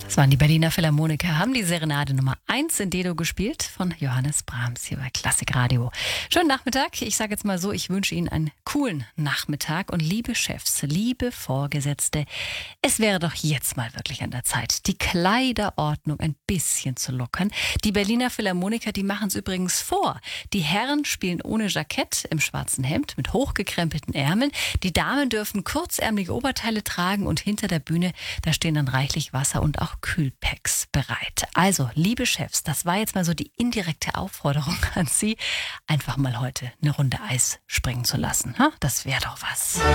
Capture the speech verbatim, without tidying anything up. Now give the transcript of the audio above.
Das waren die Berliner Philharmoniker, haben die Serenade Nummer eins in D-Dur gespielt von Johannes Brahms hier bei Klassikradio. Schönen Nachmittag. Ich sage jetzt mal so, ich wünsche Ihnen einen coolen Nachmittag. Und liebe Chefs, liebe Vorgesetzte, es wäre doch jetzt mal wirklich an der Zeit, die Kleiderordnung ein bisschen zu lockern. Die Berliner Philharmoniker, die machen es übrigens vor. Die Herren spielen ohne Jackett im schwarzen Hemd mit hochgekrempelten Ärmeln. Die Damen dürfen kurzärmelige Oberteile tragen und hinter der Bühne, da stehen dann reichlich Wasser und auch Kühlpacks bereit. Also, liebe Chefs, das war jetzt mal so die indirekte Aufforderung an Sie, einfach mal heute eine Runde Eis springen zu lassen. Ha? Das wäre doch was.